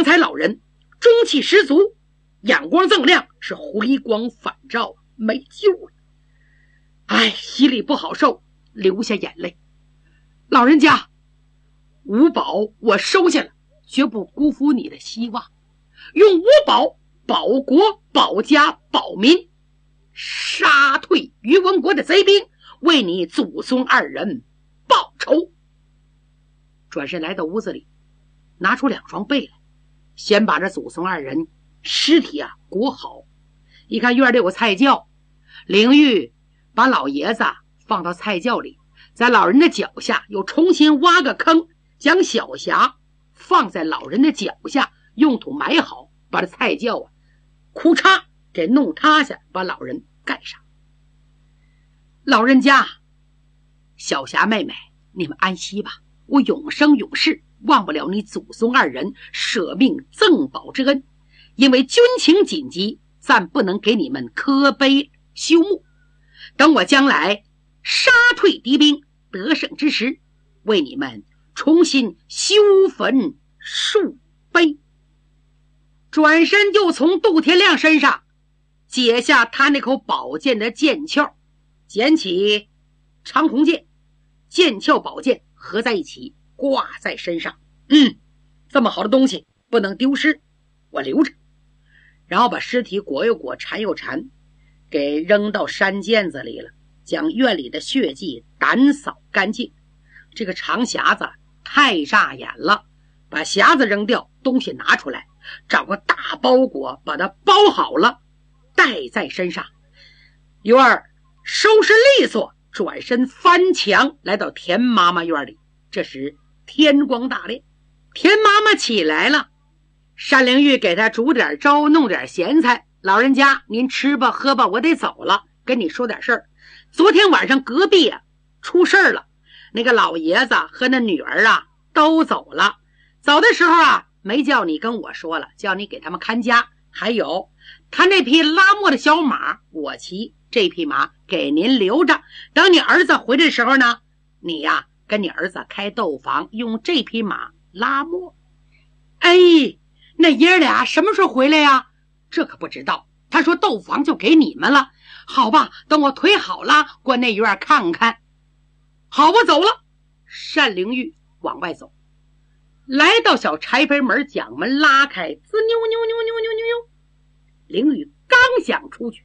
刚才老人中气十足，眼光锃亮，是回光返照，没救了。哎，心里不好受，流下眼泪。老人家，五宝我收下了，绝不辜负你的希望，用五宝保国保家保民，杀退于文国的贼兵，为你祖孙二人报仇。转身来到屋子里，拿出2双被来，先把这祖孙二人尸体裹好。一看院里有菜窖，灵玉把老爷子放到菜窖里，在老人的脚下又重新挖个坑，将小匣放在老人的脚下，用土埋好，把这菜窖哭嚓给弄塌下，把老人盖上。老人家，小霞妹妹，你们安息吧，我永生永世忘不了你祖孙二人舍命赠宝之恩，因为军情紧急，暂不能给你们刻碑休墓。等我将来杀退敌兵得胜之时，为你们重新修坟树碑。转身就从杜天亮身上解下他那口宝剑的剑鞘，捡起长虹剑，剑鞘宝剑合在一起挂在身上。这么好的东西不能丢失，我留着。然后把尸体裹又裹，缠又缠，给扔到山涧子里了，将院里的血迹打扫干净。这个长匣子太扎眼了，把匣子扔掉，东西拿出来，找个大包裹把它包好了，带在身上。尤二收拾利索，转身翻墙来到田妈妈院里。这时天光大亮，田妈妈起来了，单灵玉给她煮点粥，弄点咸菜。老人家您吃吧喝吧，我得走了，跟你说点事儿。昨天晚上隔壁出事儿了，那个老爷子和那女儿都走了，走的时候没叫你跟我说了，叫你给他们看家。还有他那匹拉磨的小马我骑，这匹马给您留着，等你儿子回来的时候呢，你跟你儿子开豆房，用这匹马拉磨。哎，那爷俩什么时候回来呀？这可不知道，他说豆房就给你们了。好吧，等我腿好了过那院看看。好，我走了。单灵玉往外走，来到小柴坟门，将门拉开，滋扭扭扭扭扭扭扭。灵玉刚想出去，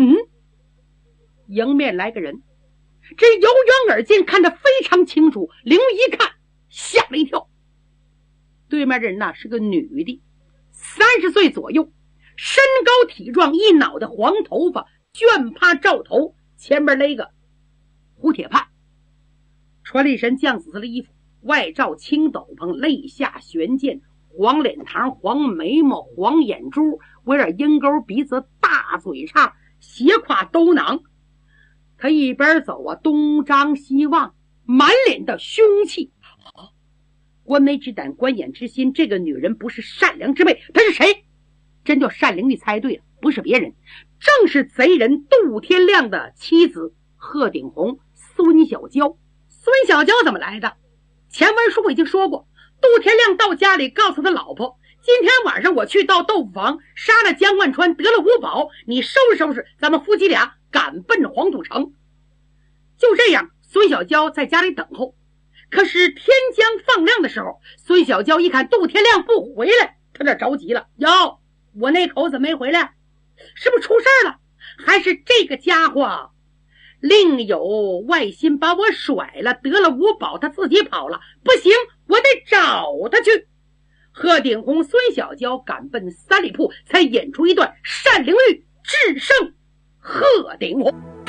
迎面来个人，这由远而近，看得非常清楚。灵玉一看，吓了一跳。对面人是个女的，30岁左右，身高体壮，一脑袋黄头发，绢帕罩头，前面勒个胡铁帕，穿了一身绛紫色的衣服，外罩青斗篷，肋下悬剑，黄脸膛，黄眉毛，黄眼珠，围着鹰钩鼻子，大嘴叉，斜挎兜囊。他一边走东张西望，满脸的凶气。观眉之胆，观眼之心，这个女人不是善良之辈，她是谁？真叫善灵，你猜对了，不是别人，正是贼人杜天亮的妻子贺鼎红，孙小娇。孙小娇怎么来的？前文书已经说过，杜天亮到家里告诉他老婆，今天晚上我去到豆腐房杀了江万川，得了五宝，你收拾收拾，咱们夫妻俩赶奔黄土城。就这样，孙小娇在家里等候。可是天将放亮的时候，孙小娇一看杜天亮不回来，他这着急了。哟，我那口子没回来，是不是出事了？还是这个家伙另有外心，把我甩了，得了五宝，他自己跑了？不行，我得找他去。贺鼎红、孙小娇赶奔3里铺，才演出一段单灵玉制胜贺鼎红。